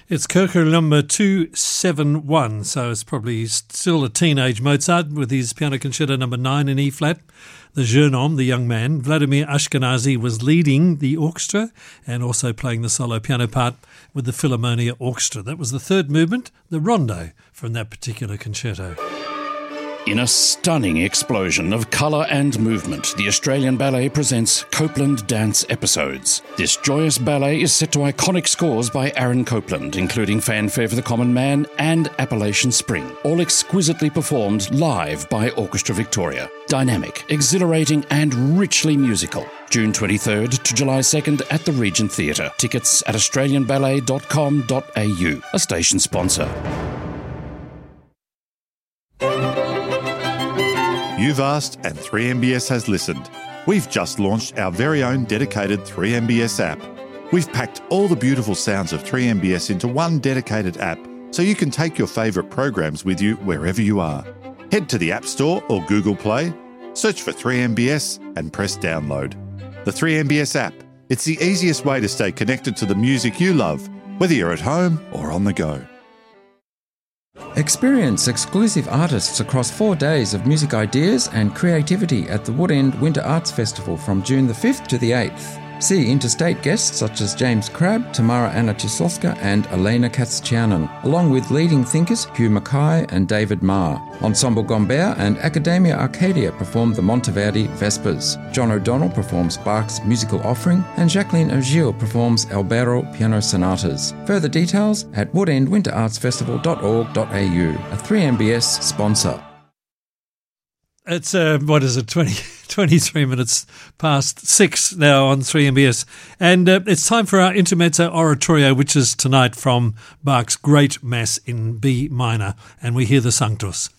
It's Kircher number 271, so it's probably still a teenage Mozart with his Piano Concerto number 9 in E-flat. The jeune homme, the young man, Vladimir Ashkenazy, was leading the orchestra and also playing the solo piano part with the Philharmonia Orchestra. That was the third movement, the rondo, from that particular concerto. In a stunning explosion of colour and movement, the Australian Ballet presents Copeland Dance Episodes. This joyous ballet is set to iconic scores by Aaron Copland, including Fanfare for the Common Man and Appalachian Spring, all exquisitely performed live by Orchestra Victoria. Dynamic, exhilarating and richly musical. June 23rd to July 2nd at the Regent Theatre. Tickets at australianballet.com.au, a station sponsor. You've asked and 3MBS has listened. We've just launched our very own dedicated 3MBS app. We've packed all the beautiful sounds of 3MBS into one dedicated app so you can take your favourite programs with you wherever you are. Head to the App Store or Google Play, search for 3MBS and press download. The 3MBS app, it's the easiest way to stay connected to the music you love, whether you're at home or on the go. Experience exclusive artists across 4 days of music ideas and creativity at the Woodend Winter Arts Festival from June the 5th to the 8th. See interstate guests such as James Crabb, Tamara Anna Chislovska and Elena Katsianen, along with leading thinkers Hugh Mackay and David Marr. Ensemble Gombert and Academia Arcadia perform the Monteverdi Vespers. John O'Donnell performs Bach's Musical Offering and Jacqueline Ogil performs Albero Piano Sonatas. Further details at woodendwinterartsfestival.org.au, a 3MBS sponsor. It's, 23 minutes past 6 now on 3MBS. And it's time for our Intermezzo Oratorio, which is tonight from Bach's Great Mass in B minor. And we hear the Sanctus.